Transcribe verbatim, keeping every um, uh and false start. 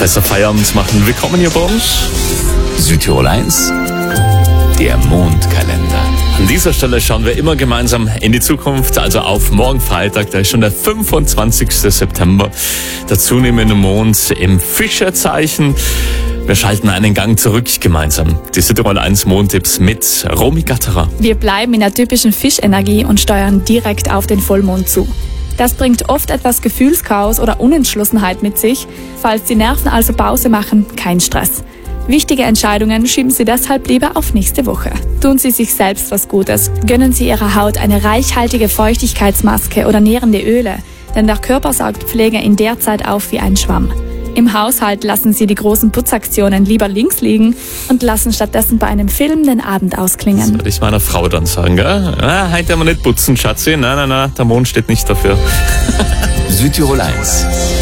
besser Feierabend machen. Willkommen hier bei uns. Südtirol eins, der Mondkalender. An dieser Stelle schauen wir immer gemeinsam in die Zukunft, also auf morgen Freitag, da ist schon der fünfundzwanzigster September, der zunehmende Mond im Fischerzeichen. Wir schalten einen Gang zurück gemeinsam. Die Südtirol eins Mondtipps mit Romy Gatterer. Wir bleiben in der typischen Fischenergie und steuern direkt auf den Vollmond zu. Das bringt oft etwas Gefühlschaos oder Unentschlossenheit mit sich. Falls die Nerven also Pause machen, kein Stress. Wichtige Entscheidungen schieben Sie deshalb lieber auf nächste Woche. Tun Sie sich selbst was Gutes. Gönnen Sie Ihrer Haut eine reichhaltige Feuchtigkeitsmaske oder nährende Öle, denn der Körper saugt Pflege in der Zeit auf wie ein Schwamm. Im Haushalt lassen Sie die großen Putzaktionen lieber links liegen und lassen stattdessen bei einem Film den Abend ausklingen. Das würde ich meiner Frau dann sagen, gell? Ah, heute haben wir nicht putzen, Schatzi. Nein, nein, nein, der Mond steht nicht dafür. Südtirol eins,